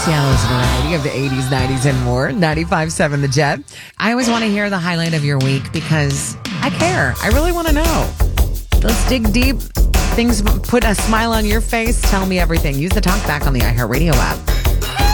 Seattle's variety of the 80s, 90s, and more. 95.7 The Jet. I always want to hear the highlight of your week because I care. I really want to know. Let's dig deep. Things put a smile on your face. Tell me everything. Use the talkback on the iHeartRadio app.